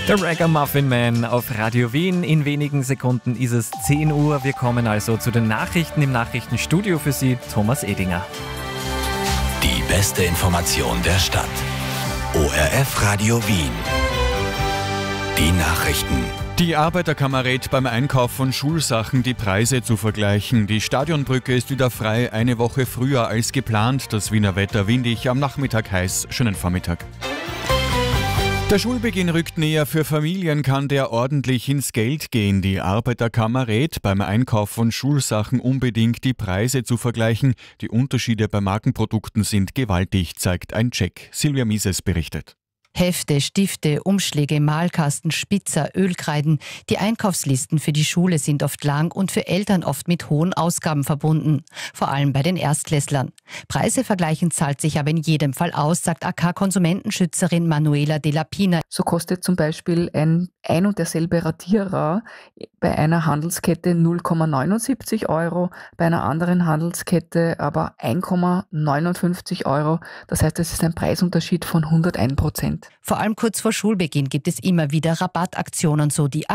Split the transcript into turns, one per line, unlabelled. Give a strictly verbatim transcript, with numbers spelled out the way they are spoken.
Der Ragamuffin Man auf Radio Wien. In wenigen Sekunden ist es zehn Uhr. Wir kommen also zu den Nachrichten im Nachrichtenstudio für Sie, Thomas Edinger.
Die beste Information der Stadt. O R F Radio Wien. Die Nachrichten.
Die Arbeiterkammer rät beim Einkauf von Schulsachen die Preise zu vergleichen. Die Stadionbrücke ist wieder frei, eine Woche früher als geplant. Das Wiener Wetter windig, am Nachmittag heiß. Schönen Vormittag. Der Schulbeginn rückt näher. Für Familien kann der ordentlich ins Geld gehen. Die Arbeiterkammer rät beim Einkauf von Schulsachen unbedingt die Preise zu vergleichen. Die Unterschiede bei Markenprodukten sind gewaltig, zeigt ein Check. Silvia Mises berichtet.
Hefte, Stifte, Umschläge, Malkasten, Spitzer, Ölkreiden. Die Einkaufslisten für die Schule sind oft lang und für Eltern oft mit hohen Ausgaben verbunden. Vor allem bei den Erstklässlern. Preise vergleichen zahlt sich aber in jedem Fall aus, sagt A K-Konsumentenschützerin Manuela de la Pina.
So kostet zum Beispiel ein ein und derselbe Radierer bei einer Handelskette null Komma neunundsiebzig Euro, bei einer anderen Handelskette aber ein Komma neunundfünfzig Euro. Das heißt, es ist ein Preisunterschied von hundertein Prozent.
Vor allem kurz vor Schulbeginn gibt es immer wieder Rabattaktionen, so die